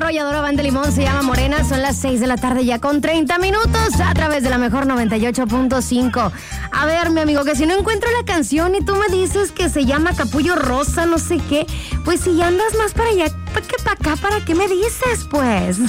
arrolladora Banda Limón, se llama Morena. Son las 6 de la tarde ya con 30 minutos a través de la mejor 98.5. A ver, mi amigo, que si no encuentro la canción y tú me dices que se llama Capullo Rosa, no sé qué, pues si andas más para allá que para acá, ¿para qué me dices, pues?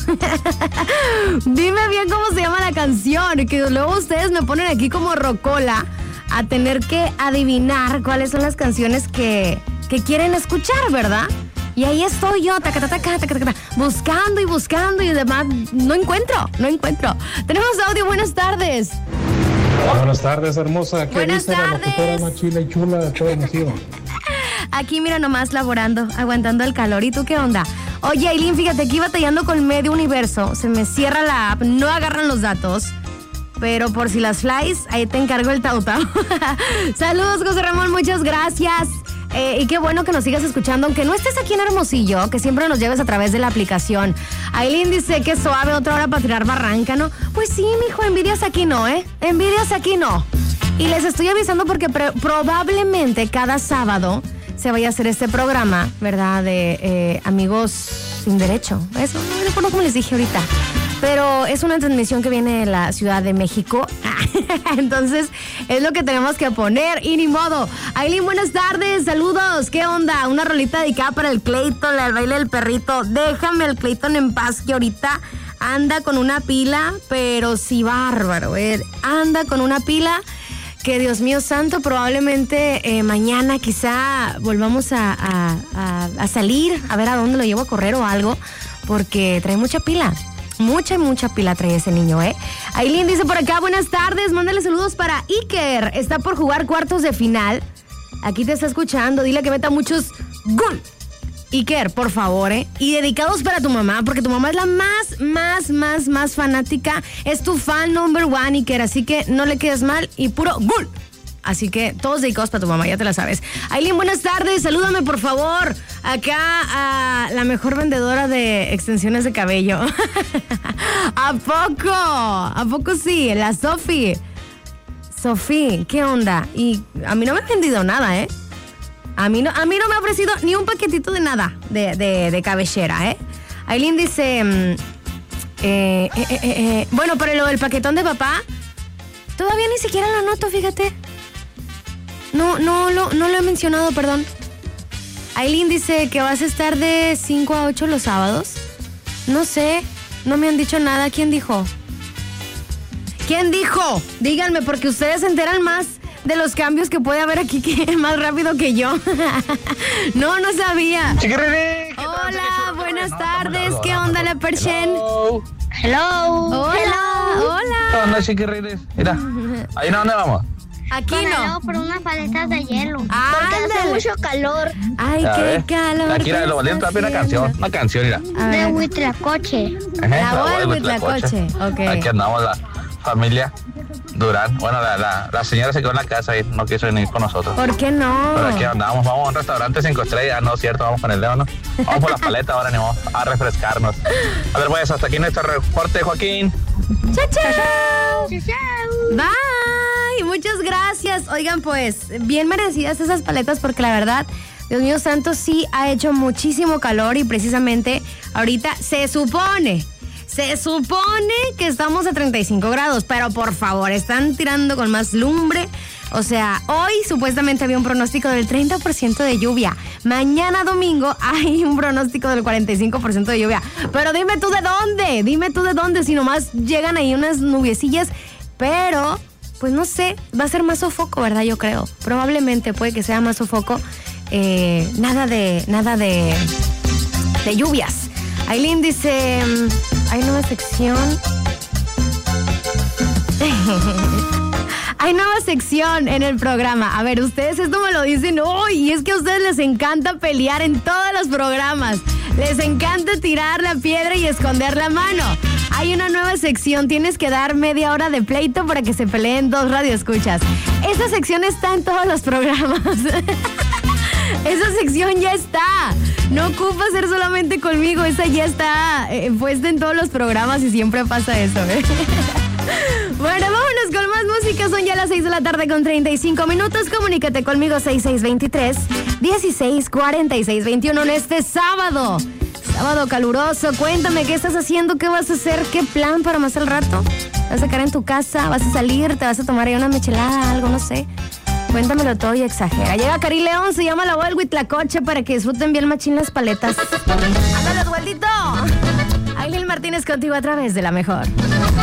Dime bien cómo se llama la canción, que luego ustedes me ponen aquí como rocola a tener que adivinar cuáles son las canciones que quieren escuchar, ¿verdad? Y ahí estoy yo, buscando y buscando y demás. No encuentro. Tenemos audio, buenas tardes. Buenas tardes, hermosa. ¿Qué buenas dice tardes. La locutora más chila y chula de todo el nacido? Aquí, mira, nomás laborando, aguantando el calor. ¿Y tú qué onda? Oye, Aileen, fíjate, aquí batallando con medio universo. Se me cierra la app, no agarran los datos. Pero por si las flies, ahí te encargo el tautao. Saludos, José Ramón, muchas gracias. Y qué bueno que nos sigas escuchando, aunque no estés aquí en Hermosillo, que siempre nos lleves a través de la aplicación. Aileen dice que suave, otra hora para tirar barranca, ¿no? Pues sí, mijo, envidias aquí no, ¿eh? Envidias aquí no. Y les estoy avisando porque probablemente cada sábado se vaya a hacer este programa, ¿verdad? De Amigos Sin Derecho. Eso, no recuerdo cómo les dije ahorita. Pero es una transmisión que viene de la Ciudad de México. Entonces, es lo que tenemos que poner y ni modo. Aileen, buenas tardes, saludos. ¿Qué onda? Una rolita dedicada para el Clayton, el baile del perrito. Déjame el Clayton en paz, que ahorita anda con una pila, pero sí bárbaro. Anda con una pila que, Dios mío santo, probablemente mañana quizá volvamos a salir, a ver a dónde lo llevo a correr o algo, porque trae mucha pila. Mucha pila trae ese niño, ¿eh? Aileen dice por acá, buenas tardes, mándale saludos para Iker. Está por jugar cuartos de final. Aquí te está escuchando, dile que meta muchos gol. Iker, por favor, ¿eh? Y dedicados para tu mamá, porque tu mamá es la más fanática. Es tu fan number one, Iker, así que no le quedes mal y puro gol. Así que todos dedicados para tu mamá, ya te la sabes. Aileen, buenas tardes, salúdame por favor acá a la mejor vendedora de extensiones de cabello. ¿A poco sí? La Sofi, ¿qué onda? Y a mí no me ha vendido nada, ¿eh? A mí no me ha ofrecido ni un paquetito de nada de cabellera, ¿eh? Aileen dice, bueno, pero lo del paquetón de papá, todavía ni siquiera lo noto, fíjate. No lo he mencionado, perdón. Aileen dice que vas a estar de 5 a 8 los sábados. No sé, no me han dicho nada. ¿Quién dijo? Díganme, porque ustedes se enteran más de los cambios que puede haber aquí que más rápido que yo. No sabía. Hola, buenas tardes. ¿Qué onda, la Perchen? Hello. Hola. ¿Qué onda, chiquirines? Mira, ¿ahí dónde vamos? Aquí no. Por unas paletas de hielo. Ándale. Porque hace mucho calor. Ay, qué calor. Aquí lo valiente también una canción, mira. De Huitlacoche. La voz de Huitlacoche. Ok. Aquí andamos la familia Durán. Bueno, la señora se quedó en la casa y no quiso venir con nosotros. ¿Por qué no? Pero aquí andamos, vamos a un restaurante 5 estrellas. No es cierto, vamos con el Leo, ¿no? Vamos por las paletas ahora, ni vamos a refrescarnos. A ver, pues, hasta aquí nuestro reporte, Joaquín. Chao. Chao. Bye, muchas gracias. Oigan, pues, bien merecidas esas paletas porque la verdad, Dios mío santo, sí ha hecho muchísimo calor y precisamente ahorita se supone que estamos a 35 grados, pero por favor, están tirando con más lumbre. O sea, hoy supuestamente había un pronóstico del 30% de lluvia. Mañana domingo hay un pronóstico del 45% de lluvia. Pero dime tú de dónde, si nomás llegan ahí unas nubiecillas. Pero, pues no sé, va a ser más sofoco, ¿verdad? Yo creo. Probablemente puede que sea más sofoco. Nada de lluvias. Aileen dice, hay nueva sección. Hay nueva sección en el programa. A ver, ustedes esto me lo dicen hoy. Y es que a ustedes les encanta pelear en todos los programas. Les encanta tirar la piedra y esconder la mano. Hay una nueva sección. Tienes que dar media hora de pleito para que se peleen 2 radioescuchas. Esta sección está en todos los programas. Esa sección ya está. No ocupa ser solamente conmigo. Esa ya está puesta en todos los programas y siempre pasa eso, ¿eh? Bueno, vámonos con más música. Son ya las 6 de la tarde con 35 minutos. Comunícate conmigo 6623-164621 en este sábado. Sábado caluroso, cuéntame, ¿qué estás haciendo? ¿Qué vas a hacer? ¿Qué plan para más al rato? ¿Vas a quedar en tu casa? ¿Vas a salir? ¿Te vas a tomar ahí una michelada? Algo, no sé. Cuéntamelo todo y exagera. Llega Cari León, se llama La Voz del Huitlacoche para que disfruten bien machín las paletas. ¡Ándale, Oswaldito! Ailín Martínez contigo a través de La Mejor.